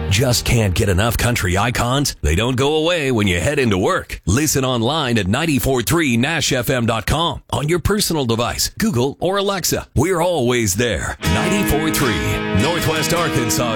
Just can't get enough country icons? They don't go away when you head into work. Listen online at 943nashfm.com on your personal device, Google or Alexa. We're always there. 94.3 Northwest Arkansas